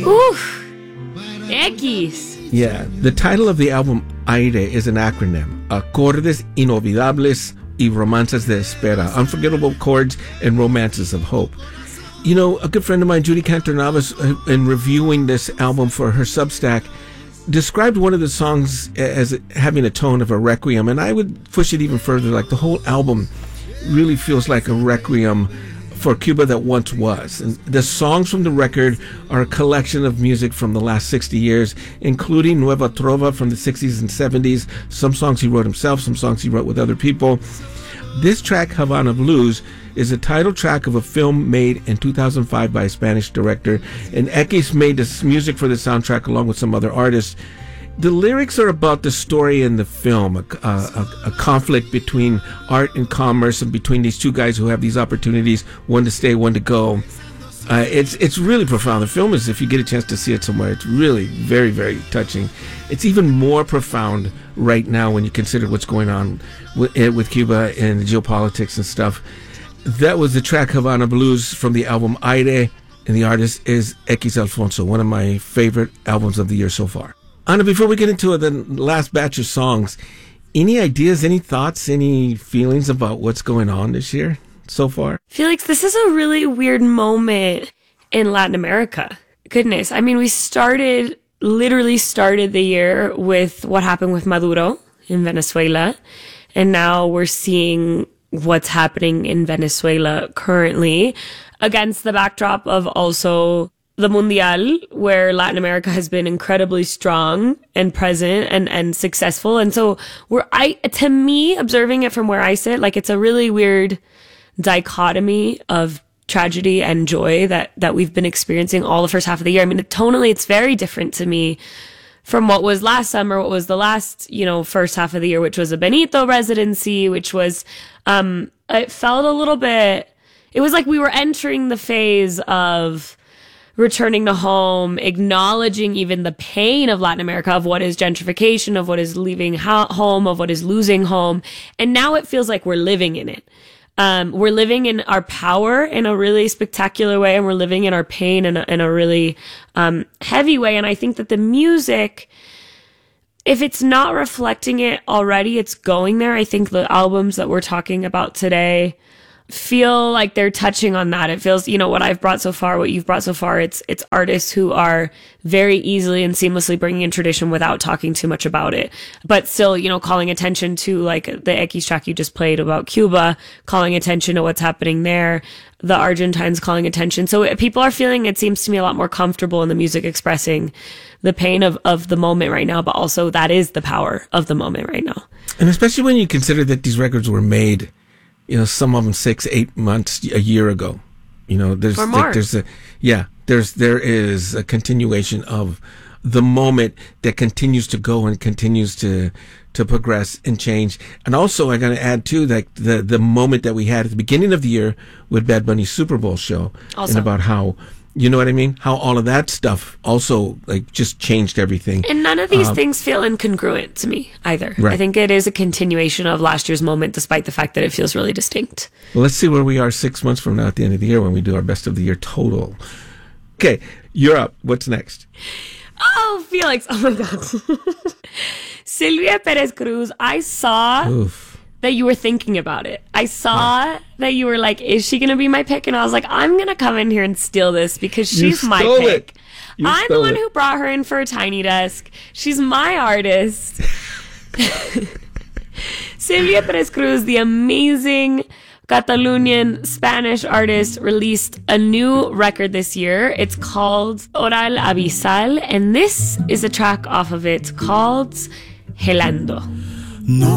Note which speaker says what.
Speaker 1: Oof. X.
Speaker 2: Yeah, the title of the album, Aire, is an acronym. Acordes Inolvidables y Romances de Espera. Unforgettable chords and romances of hope. You know, a good friend of mine, Judy Cantor-Navas, in reviewing this album for her Substack, described one of the songs as having a tone of a requiem, and I would push it even further. Like, the whole album really feels like a requiem for Cuba that once was. And the songs from the record are a collection of music from the last 60 years, including Nueva Trova from the 60s and 70s. Some songs he wrote himself, some songs he wrote with other people. This track, Havana Blues, is a title track of a film made in 2005 by a Spanish director, and X made this music for the soundtrack along with some other artists. The lyrics are about the story in the film, a conflict between art and commerce, and between these two guys who have these opportunities, one to stay, one to go. It's really profound. The film is, if you get a chance to see it somewhere, it's really very, very touching. It's even more profound right now when you consider what's going on with Cuba and the geopolitics and stuff. That was the track Havana Blues from the album Aire, and the artist is X Alfonso, one of my favorite albums of the year so far. Ana, before we get into the last batch of songs, any ideas, any thoughts, any feelings about what's going on this year so far?
Speaker 1: Felix, this is a really weird moment in Latin America. Goodness. I mean, we literally started the year with what happened with Maduro in Venezuela. And now we're seeing what's happening in Venezuela currently against the backdrop of also the Mundial, where Latin America has been incredibly strong and present and successful. And so to me, observing it from where I sit, like, it's a really weird dichotomy of tragedy and joy that we've been experiencing all the first half of the year. I mean, tonally, it's very different to me from what was last summer, what was the last, first half of the year, which was a Benito residency, which was, it felt a little bit, it was like we were entering the phase of returning to home, acknowledging even the pain of Latin America, of what is gentrification, of what is leaving home, of what is losing home. And now it feels like we're living in it. We're living in our power in a really spectacular way, and we're living in our pain in a really heavy way. And I think that the music, if it's not reflecting it already, it's going there. I think the albums that we're talking about today feel like they're touching on that. It feels, what I've brought so far, what you've brought so far, it's artists who are very easily and seamlessly bringing in tradition without talking too much about it, but still, calling attention to, like, the X track you just played about Cuba, calling attention to what's happening there, the Argentines calling attention. So people are feeling, it seems to me, a lot more comfortable in the music expressing the pain of the moment right now, but also that is the power of the moment right now.
Speaker 2: And especially when you consider that these records were made, some of them 6-8 months, a year ago. There is a continuation of the moment that continues to go and continues to progress and change. And also, I got to add too, like the moment that we had at the beginning of the year with Bad Bunny's Super Bowl show, also, and about how, you know what I mean? How all of that stuff also, like, just changed everything.
Speaker 1: And none of these things feel incongruent to me either.
Speaker 2: Right.
Speaker 1: I think it is a continuation of last year's moment, despite the fact that it feels really distinct.
Speaker 2: Well, let's see where we are 6 months from now at the end of the year when we do our best of the year total. Okay, you're up. What's next?
Speaker 1: Oh, Felix. Oh, my God. Sylvia Perez Cruz. I saw that you were thinking about it. I saw that you were like, is she going to be my pick? And I was like, I'm going to come in here and steal this because she's my pick. I'm the one who brought her in for a Tiny Desk. She's my artist. Sylvia Perez Cruz, the amazing Catalonian Spanish artist, released a new record this year. It's called Oral Abisal, and this is a track off of it called Gelando. No.